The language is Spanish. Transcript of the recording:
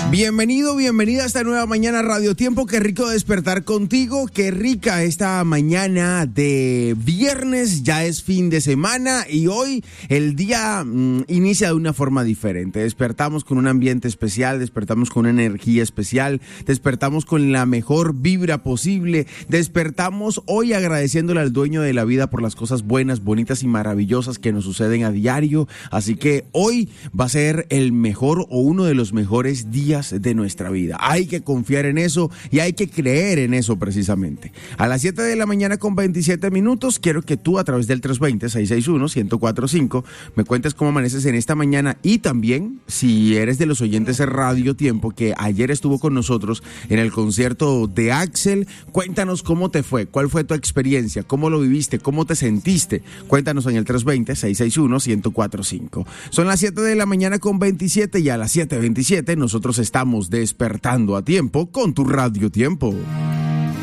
Bienvenido, bienvenida a esta nueva mañana Radio Tiempo. Qué rico despertar contigo, qué rica esta mañana de viernes, ya es fin de semana y hoy el día inicia de una forma diferente. Despertamos con un ambiente especial, despertamos con una energía especial, despertamos con la mejor vibra posible, despertamos hoy agradeciéndole al dueño de la vida por las cosas buenas, bonitas y maravillosas que nos suceden a diario. Así que hoy va a ser el mejor o uno de los mejores días de nuestra vida. Hay que confiar en eso y hay que creer en eso precisamente. A las 7 de la mañana con 27 minutos, quiero que tú a través del 320-661-1045 me cuentes cómo amaneces en esta mañana y también si eres de los oyentes de Radio Tiempo que ayer estuvo con nosotros en el concierto de Axel, cuéntanos cómo te fue, cuál fue tu experiencia, cómo lo viviste, cómo te sentiste. Cuéntanos en el 320-661-1045. Son las 7 de la mañana con 27 y a las 7:27 nosotros estamos despertando a tiempo con tu Radio Tiempo.